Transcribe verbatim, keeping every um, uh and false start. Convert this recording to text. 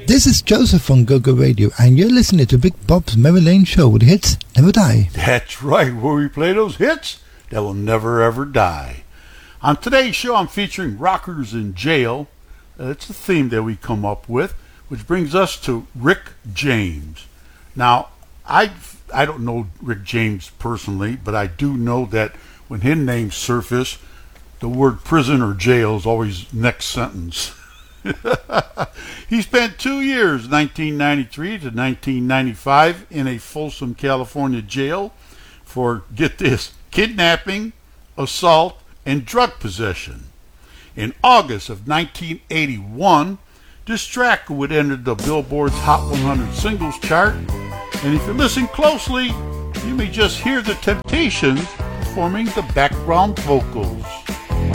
This is Joseph on GoGo Radio, and you're listening to Big Bob's Memory Lane Show, where the hits never die. That's right, where we play those hits that will never ever die. On today's show, I'm featuring Rockers in Jail. Uh, it's a theme that we come up with, which brings us to Rick James. Now, I I don't know Rick James personally, but I do know that when his name surfaced, the word prison or jail is always next sentence. He spent two years, nineteen ninety-three to nineteen ninety-five, in a Folsom, California jail for, get this, kidnapping, assault, and drug possession. In August of nineteen eighty-one, this track would enter the Billboard's Hot one hundred Singles chart, and if you listen closely, you may just hear the Temptations performing the background vocals.